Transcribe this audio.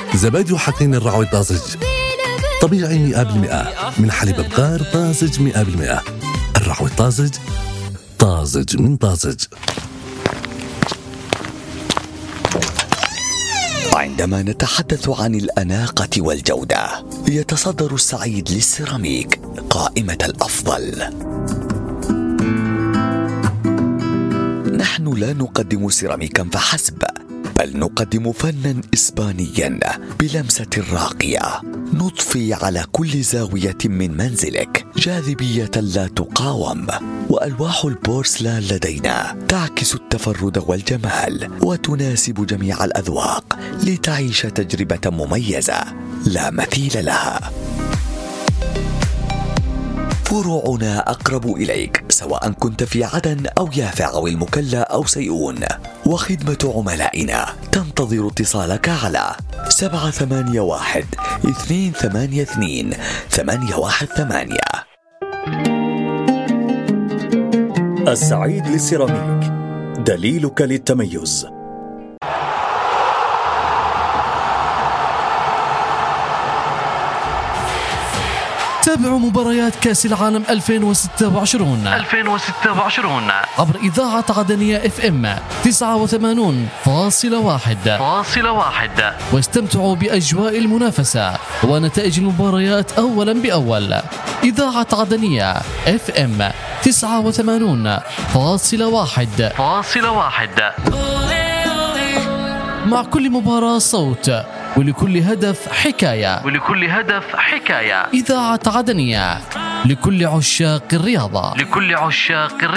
زبادي وحقين الرعوي طازج طبيعي 100% من حليب بقار طازج 100%. الرعوي طازج، طازج من طازج. عندما نتحدث عن الأناقة والجودة، يتصدر السعيد للسيراميك قائمة الأفضل. نحن لا نقدم سيراميكا فحسب، بل نقدم فناً إسبانياً بلمسة راقية، نضفي على كل زاوية من منزلك جاذبية لا تقاوم. وألواح البورسلان لدينا تعكس التفرد والجمال وتناسب جميع الأذواق لتعيش تجربة مميزة لا مثيل لها. فروعنا أقرب إليك سواء كنت في عدن أو يافع أو المكلا أو سيئون، وخدمة عملائنا تنتظر اتصالك على 781-282-818. السعيد للسيراميك، دليلك للتميز. تابعوا مباريات كأس العالم 2026 عبر إذاعة عدنية FM 89.1 واستمتعوا بأجواء المنافسة ونتائج المباريات أولا بأول. إذاعة عدنية FM 89.1 مع كل مباراة صوت، ولكل هدف حكاية. إذاعة عدنية لكل عشاق الرياضة.